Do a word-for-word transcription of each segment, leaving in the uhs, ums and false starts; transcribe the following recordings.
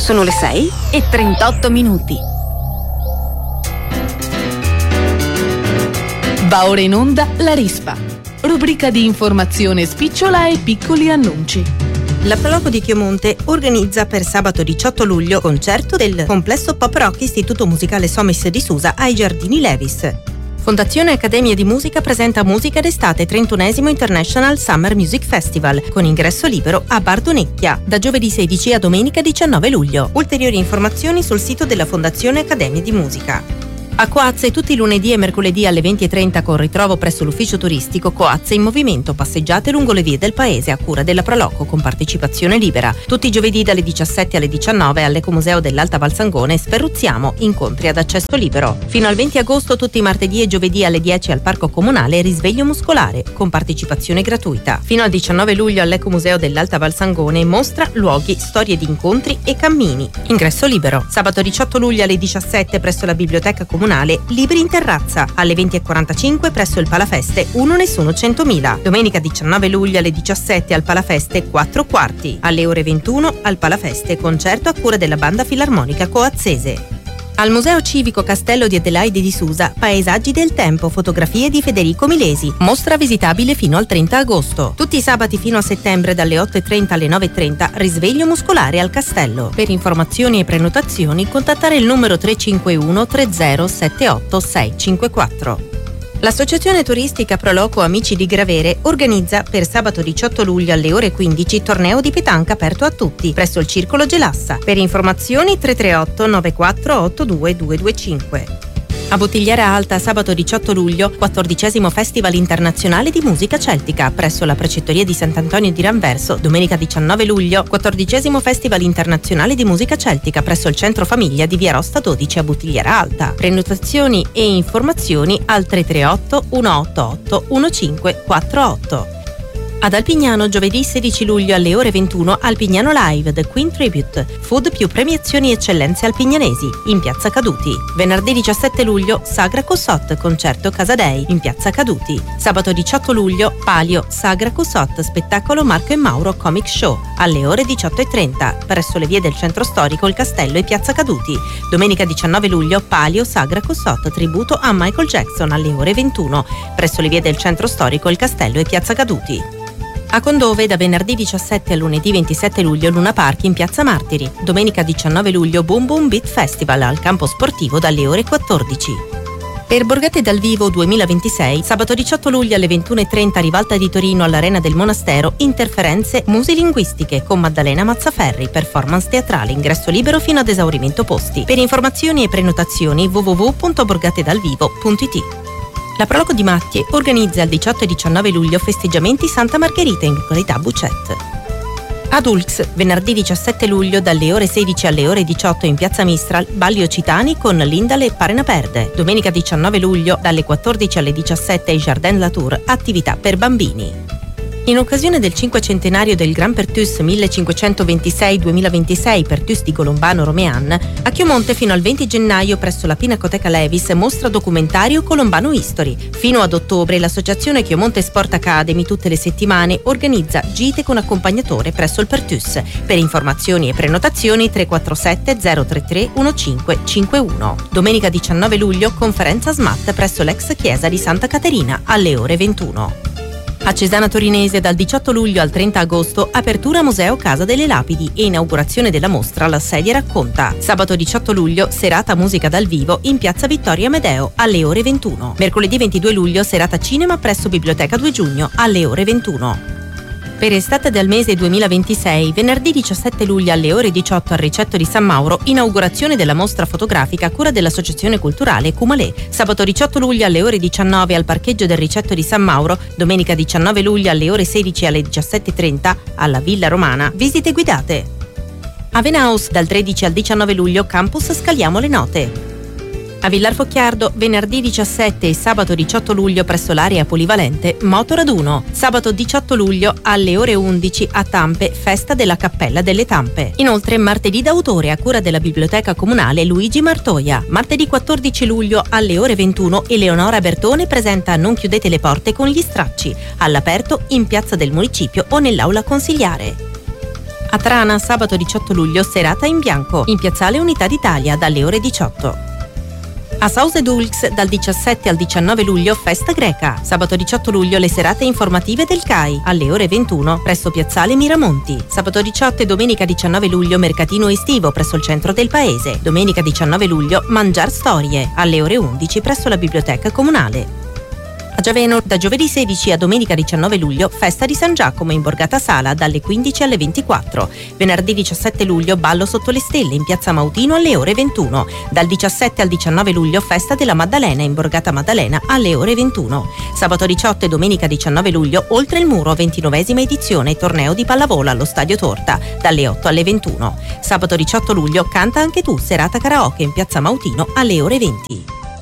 Sono le sei e trentotto minuti. Va ora in onda La Rispa, rubrica di informazione spicciola e piccoli annunci. La Proloco di Chiomonte organizza per sabato diciotto luglio concerto del complesso pop rock Istituto Musicale Somis di Susa ai Giardini Levis. Fondazione Accademia di Musica presenta Musica d'estate trentunesimo International Summer Music Festival con ingresso libero a Bardonecchia da giovedì sedici a domenica diciannove luglio. Ulteriori informazioni sul sito della Fondazione Accademia di Musica. A Coazze tutti i lunedì e mercoledì alle venti e trenta con ritrovo presso l'ufficio turistico Coazze in movimento, passeggiate lungo le vie del paese a cura della Proloco con partecipazione libera. Tutti i giovedì dalle diciassette alle diciannove all'Ecomuseo dell'Alta Valsangone Sperruzziamo, incontri ad accesso libero. Fino al venti agosto tutti i martedì e giovedì alle dieci al Parco Comunale risveglio muscolare con partecipazione gratuita. Fino al diciannove luglio all'Ecomuseo dell'Alta Valsangone mostra, luoghi, storie di incontri e cammini. Ingresso libero. Sabato diciotto luglio alle diciassette presso la Biblioteca Comunale Libri in terrazza, alle venti e quarantacinque presso il Palafeste Uno Nessuno centomila. Domenica diciannove luglio alle diciassette al Palafeste quattro quarti, alle ore ventuno al Palafeste concerto a cura della Banda Filarmonica Coazzese. Al Museo Civico Castello di Adelaide di Susa, Paesaggi del Tempo, fotografie di Federico Milesi, mostra visitabile fino al trenta agosto. Tutti i sabati fino a settembre dalle otto e trenta alle nove e trenta, risveglio muscolare al castello. Per informazioni e prenotazioni contattare il numero tre cinque uno tre zero sette otto sei cinque quattro. L'Associazione Turistica Proloco Amici di Gravere organizza per sabato diciotto luglio alle ore quindici torneo di petanca aperto a tutti presso il Circolo Gelassa. Per informazioni tre tre otto nove quattro otto due due due cinque. A Bottigliera Alta sabato diciotto luglio quattordicesimo Festival Internazionale di Musica Celtica presso la Precettoria di Sant'Antonio di Ranverso. Domenica diciannove luglio quattordicesimo Festival Internazionale di Musica Celtica presso il Centro Famiglia di Via Rosta dodici a Bottigliera Alta. Prenotazioni e informazioni al tre tre otto uno otto otto uno cinque quattro otto. Ad Alpignano giovedì sedici luglio alle ore ventuno Alpignano Live The Queen Tribute, food più premiazioni eccellenze alpignanesi in Piazza Caduti. Venerdì diciassette luglio Sagra Cossot concerto Casadei in Piazza Caduti. Sabato diciotto luglio Palio Sagra Cossot spettacolo Marco e Mauro Comic Show alle ore diciotto e trenta presso le vie del centro storico Il Castello e Piazza Caduti. Domenica diciannove luglio Palio Sagra Cossot tributo a Michael Jackson alle ore ventuno presso le vie del centro storico Il Castello e Piazza Caduti. A Condove da venerdì diciassette a lunedì ventisette luglio Luna Park in Piazza Martiri. Domenica diciannove luglio Boom Boom Beat Festival al campo sportivo dalle ore quattordici. Per Borgate dal Vivo duemilaventisei, sabato diciotto luglio alle ventuno e trenta Rivalta di Torino all'Arena del Monastero, interferenze musilinguistiche con Maddalena Mazzaferri, performance teatrale, ingresso libero fino ad esaurimento posti. Per informazioni e prenotazioni w w w punto borgatedalvivo punto i t. La Proloco di Mattie organizza il diciotto e diciannove luglio festeggiamenti Santa Margherita in località Bucette. Ad Ulx, venerdì diciassette luglio dalle ore sedici alle ore diciotto in Piazza Mistral, balli occitani con Lindale e Parena Perde. Domenica diciannove luglio dalle quattordici alle diciassette ai Jardin Latour, attività per bambini. In occasione del cinquecentenario del Gran Pertus millecinquecentoventisei duemilaventisei Pertus di Colombano Romean, a Chiomonte fino al venti gennaio presso la Pinacoteca Levis mostra documentario Colombano History. Fino ad ottobre l'associazione Chiomonte Sport Academy tutte le settimane organizza gite con accompagnatore presso il Pertus. Per informazioni e prenotazioni tre quattro sette zero tre tre uno cinque cinque uno. Domenica diciannove luglio conferenza S M A T presso l'ex chiesa di Santa Caterina alle ore ventuno. A Cesana Torinese dal diciotto luglio al trenta agosto apertura Museo Casa delle Lapidi e inaugurazione della mostra La Sedia Racconta. Sabato diciotto luglio serata musica dal vivo in Piazza Vittorio Amedeo alle ore ventuno. Mercoledì ventidue luglio serata cinema presso Biblioteca due giugno alle ore ventuno. Per estate del mese duemilaventisei, venerdì diciassette luglio alle ore diciotto al Ricetto di San Mauro, inaugurazione della mostra fotografica a cura dell'Associazione Culturale Cumalè. Sabato diciotto luglio alle ore diciannove al parcheggio del Ricetto di San Mauro, domenica diciannove luglio alle ore sedici e alle diciassette e trenta alla Villa Romana, visite guidate. A Venaus dal tredici al diciannove luglio Campus Scaliamo le Note. A Villar Focchiardo venerdì diciassette e sabato diciotto luglio presso l'area polivalente Motoraduno. Sabato diciotto luglio alle ore undici a Tampe festa della Cappella delle Tampe. Inoltre martedì d'autore a cura della Biblioteca Comunale Luigi Martoia. Martedì quattordici luglio alle ore ventuno Eleonora Bertone presenta Non chiudete le porte con gli stracci all'aperto in Piazza del Municipio o nell'aula consiliare. A Trana, sabato diciotto luglio, serata in bianco, in piazzale Unità d'Italia, dalle ore diciotto. A Sausedulx, dal diciassette al diciannove luglio, festa greca. Sabato diciotto luglio, le serate informative del C A I, alle ore ventuno, presso piazzale Miramonti. Sabato diciotto e domenica diciannove luglio, mercatino estivo presso il centro del paese. Domenica diciannove luglio, Mangiar Storie, alle ore undici, presso la biblioteca comunale. A Giaveno, da giovedì sedici a domenica diciannove luglio, festa di San Giacomo in Borgata Sala dalle quindici alle ventiquattro. Venerdì diciassette luglio, ballo sotto le stelle in piazza Mautino alle ore ventuno. Dal diciassette al diciannove luglio, festa della Maddalena in Borgata Maddalena alle ore ventuno. Sabato diciotto e domenica diciannove luglio, oltre il muro, ventinovesima edizione, torneo di pallavolo allo Stadio Torta dalle otto alle ventuno. Sabato diciotto luglio, canta anche tu, serata karaoke in piazza Mautino alle ore venti.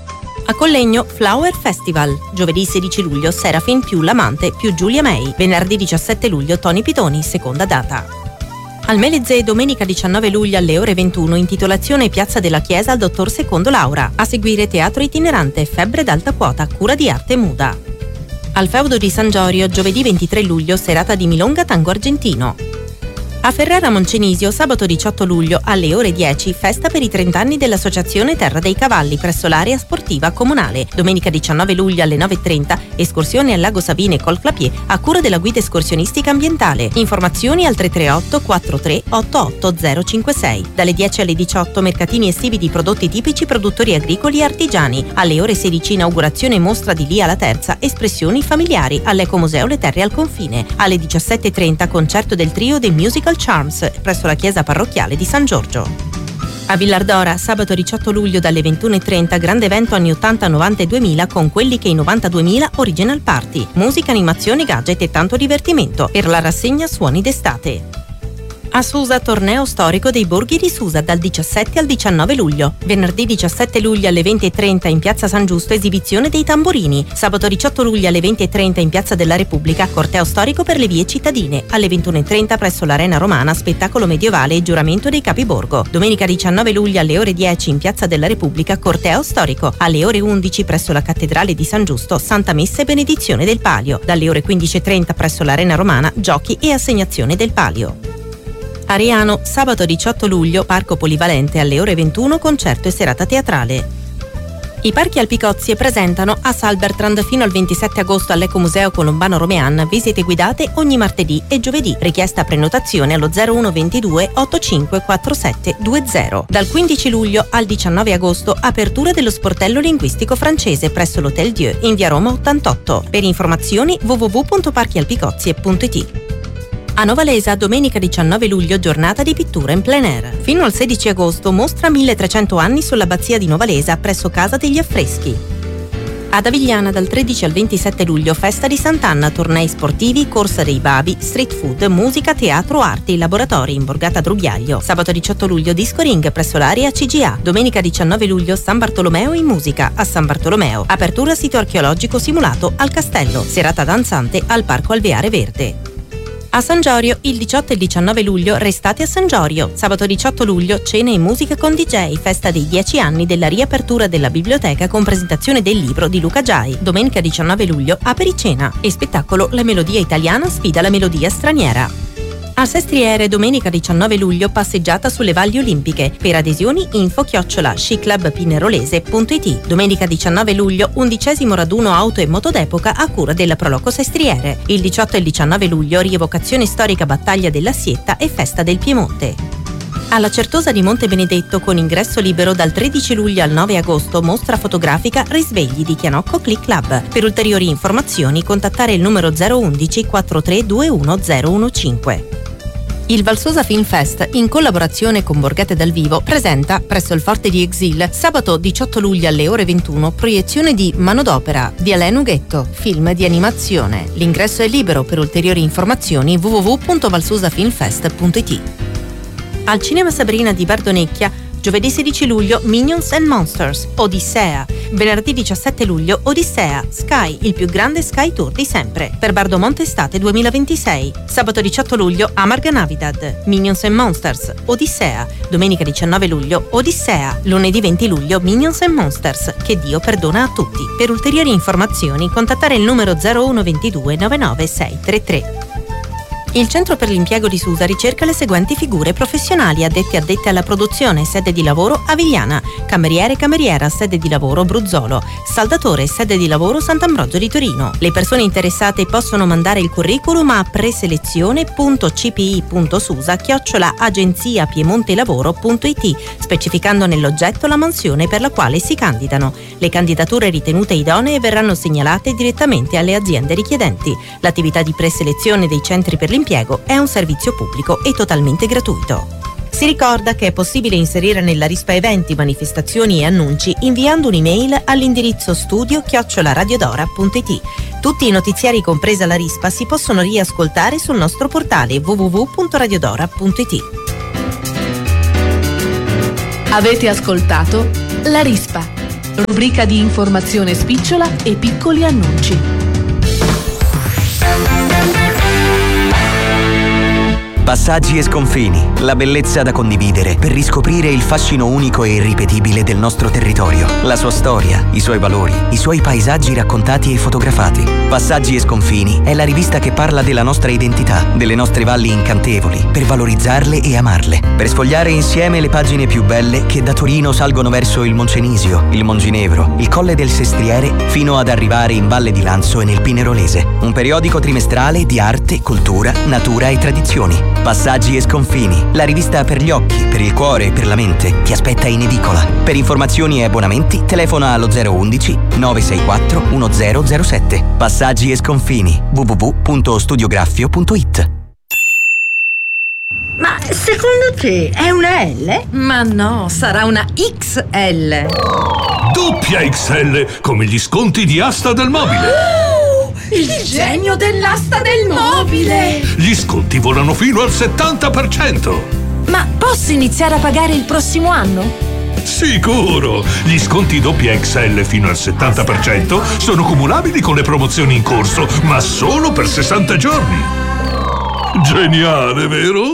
A Collegno, Flower Festival. Giovedì sedici luglio, Serafin più l'amante più Giulia May. Venerdì diciassette luglio, Tony Pitoni, seconda data. Al Melezze, domenica diciannove luglio alle ore ventuno, intitolazione Piazza della Chiesa al dottor Secondo Laura. A seguire teatro itinerante, Febbre d'alta quota, cura di Arte Muda. Al Feudo di San Giorgio, giovedì ventitré luglio, serata di Milonga Tango Argentino. A Ferrara Moncenisio, sabato diciotto luglio, alle ore dieci, festa per i trenta anni dell'Associazione Terra dei Cavalli presso l'area sportiva comunale. Domenica diciannove luglio alle nove e trenta, escursione al Lago Sabine col Clapier a cura della guida escursionistica ambientale. Informazioni al tre tre otto quattro tre otto otto zero cinque sei. Dalle dieci alle diciotto, mercatini estivi di prodotti tipici produttori agricoli e artigiani. Alle ore sedici, inaugurazione mostra di Lia la Terza, espressioni familiari all'Ecomuseo Le Terre al Confine. Alle diciassette e trenta, concerto del trio dei Musical Charms presso la chiesa parrocchiale di San Giorgio. A Villardora, sabato diciotto luglio dalle ventuno e trenta, grande evento anni ottanta, novanta e duemila con quelli che i novantaduemila Original Party. Musica, animazione, gadget e tanto divertimento per la rassegna Suoni d'estate. A Susa, torneo storico dei borghi di Susa dal diciassette al diciannove luglio. Venerdì diciassette luglio alle venti e trenta in piazza San Giusto, esibizione dei tamburini. Sabato diciotto luglio alle venti e trenta in piazza della Repubblica, corteo storico per le vie cittadine. Alle ventuno e trenta presso l'Arena Romana, spettacolo medievale e giuramento dei capiborgo. Domenica diciannove luglio alle ore dieci in piazza della Repubblica, corteo storico. Alle ore undici presso la cattedrale di San Giusto, Santa Messa e benedizione del palio. Dalle ore quindici e trenta presso l'Arena Romana, giochi e assegnazione del palio. Ariano, sabato diciotto luglio, parco polivalente alle ore ventuno, concerto e serata teatrale. I parchi Alpicozie presentano a Salbertrand fino al ventisette agosto all'Ecomuseo Colombano Romean visite guidate ogni martedì e giovedì. Richiesta prenotazione allo zero uno ventidue ottantacinque quarantasette venti. Dal quindici luglio al diciannove agosto, apertura dello sportello linguistico francese presso l'Hotel Dieu in via Roma ottantotto. Per informazioni w w w punto parchi alpicozie punto i t. A Novalesa, domenica diciannove luglio, giornata di pittura in plein air. Fino al sedici agosto, mostra milletrecento anni sull'abbazia di Novalesa presso Casa degli Affreschi. Ad Avigliana, dal tredici al ventisette luglio, festa di Sant'Anna, tornei sportivi, corsa dei babi, street food, musica, teatro, arti, laboratori in Borgata Drubiaglio. Sabato diciotto luglio, disco ring presso l'area C G A. Domenica diciannove luglio, San Bartolomeo in musica a San Bartolomeo. Apertura sito archeologico simulato al castello. Serata danzante al Parco Alveare Verde. A San Giorgio, il diciotto e il diciannove luglio, restate a San Giorgio. Sabato diciotto luglio, cena e musica con D J, festa dei dieci anni della riapertura della biblioteca con presentazione del libro di Luca Giai. Domenica diciannove luglio, apericena e spettacolo La melodia italiana sfida la melodia straniera. A Sestriere, domenica diciannove luglio, passeggiata sulle valli olimpiche. Per adesioni info chiocciola sciclubpinerolese punto i t. Domenica diciannove luglio, undicesimo raduno auto e moto d'epoca a cura della Proloco Sestriere. Il diciotto e il diciannove luglio, rievocazione storica battaglia della Sietta e festa del Piemonte. Alla Certosa di Monte Benedetto, con ingresso libero dal tredici luglio al nove agosto, mostra fotografica Risvegli di Chianocco Click Club. Per ulteriori informazioni contattare il numero zero undici quarantatré ventuno zero quindici. Il Valsosa Film Fest, in collaborazione con Borghete dal Vivo, presenta presso il Forte di Exil sabato diciotto luglio alle ore ventuno proiezione di Manodopera di Alain Huguetto, film di animazione. L'ingresso è libero. Per ulteriori informazioni w w w punto valsosafilmfest punto i t. Al Cinema Sabrina di Bardonecchia, giovedì sedici luglio, Minions and Monsters, Odissea. Venerdì diciassette luglio, Odissea, Sky, il più grande Sky Tour di sempre, per Bardomonte Estate duemilaventisei. Sabato diciotto luglio, Amarga Navidad, Minions and Monsters, Odissea. Domenica diciannove luglio, Odissea. Lunedì venti luglio, Minions and Monsters, che Dio perdona a tutti. Per ulteriori informazioni contattare il numero zero uno ventidue novantanove sei trentatré. Il Centro per l'Impiego di Susa ricerca le seguenti figure professionali: addetti addette alla produzione, sede di lavoro Avigliana, cameriere cameriera, sede di lavoro Bruzzolo, saldatore, sede di lavoro Sant'Ambrogio di Torino. Le persone interessate possono mandare il curriculum a preselezione punto c p i punto susa chiocciola agenzia piemontelavoro punto i t, specificando nell'oggetto la mansione per la quale si candidano. Le candidature ritenute idonee verranno segnalate direttamente alle aziende richiedenti. L'attività di preselezione dei centri per l'impiego è un servizio pubblico e totalmente gratuito. Si ricorda che è possibile inserire nella rispa eventi, manifestazioni e annunci inviando un'email all'indirizzo studio chiocciola radiodora punto it. Tutti i notiziari, compresa la rispa, si possono riascoltare sul nostro portale w w w punto radiodora punto it. Avete ascoltato La Rispa, rubrica di informazione spicciola e piccoli annunci. Passaggi e sconfini, la bellezza da condividere per riscoprire il fascino unico e irripetibile del nostro territorio, la sua storia, i suoi valori, i suoi paesaggi raccontati e fotografati. Passaggi e sconfini è la rivista che parla della nostra identità, delle nostre valli incantevoli, per valorizzarle e amarle, per sfogliare insieme le pagine più belle che da Torino salgono verso il Moncenisio, il Monginevro, il Colle del Sestriere, fino ad arrivare in Valle di Lanzo e nel Pinerolese. Un periodico trimestrale di arte, cultura, natura e tradizioni. Passaggi e sconfini, la rivista per gli occhi, per il cuore e per la mente, ti aspetta in edicola. Per informazioni e abbonamenti telefona allo zero undici nove sei quattro uno zero zero sette. Passaggi e sconfini, w w w punto studiograffio punto it. Ma secondo te è una L? Ma no, sarà una X L. Doppia X L, come gli sconti di Asta del Mobile. Il genio dell'asta del mobile! Gli sconti volano fino al settanta per cento. Ma posso iniziare a pagare il prossimo anno? Sicuro! Gli sconti doppia X L fino al settanta per cento sono cumulabili con le promozioni in corso, ma solo per sessanta giorni. Geniale, vero?